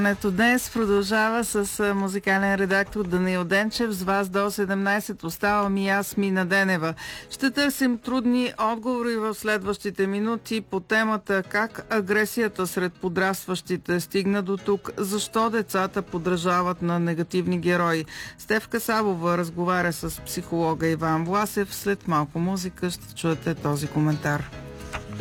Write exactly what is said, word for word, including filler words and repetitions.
Ето днес продължава с музикален редактор Даниил Денчев. С вас до седемнайсет оставам и аз, Мина Денева. Ще търсим трудни отговори в следващите минути по темата как агресията сред подрастващите стигна до тук, защо децата подражават на негативни герои. Стефка Савова разговаря с психолога Иван Власев. След малко музика ще чуете този коментар.